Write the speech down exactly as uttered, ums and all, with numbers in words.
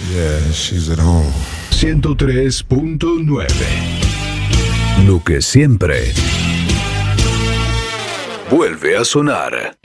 Yeah, she's at home. ciento tres punto nueve. Lo que siempre vuelve a sonar.